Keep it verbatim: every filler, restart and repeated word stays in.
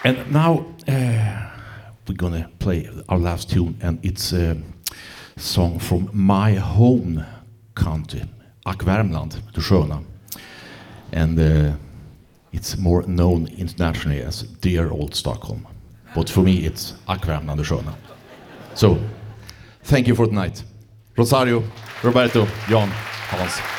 And now uh, we're gonna play our last tune, and it's a song from my home country, Ack Värmland, det sköna. And uh, it's more known internationally as Dear Old Stockholm. But for me it's Ack Värmland, det sköna. So, thank you for tonight. Rosario, Roberto, Jan, Hans.